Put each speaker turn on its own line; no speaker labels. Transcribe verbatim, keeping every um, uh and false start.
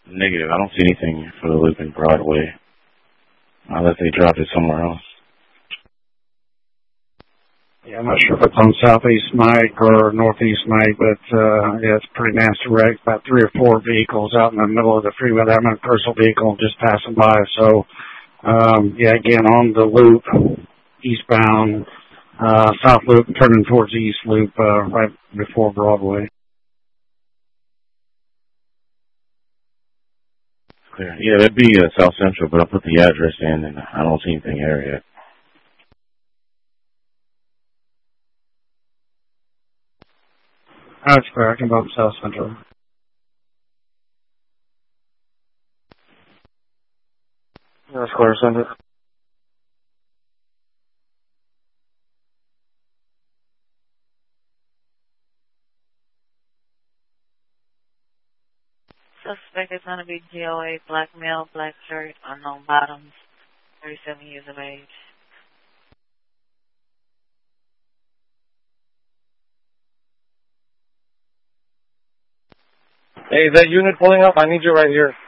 Negative. I don't see anything for the loop in Broadway. Unless they dropped it somewhere else.
Yeah, I'm not sure if it's on Southeast Mike or Northeast Mike, but uh, yeah, it's a pretty nasty wreck. About three or four vehicles out in the middle of the freeway. I'm in a personal vehicle just passing by. So, um, yeah, again, on the loop, eastbound, uh, south loop, turning towards the east loop uh, right before Broadway.
Clear. Yeah, that'd be uh, South Central, but I'll put the address in, and I don't see anything here yet.
That's clear. I can vote South Central.
That's clear, Center.
Suspect is going to be G O A, black male, black shirt, unknown bottoms, thirty-seven years of age.
Hey, that unit pulling up, I need you right here.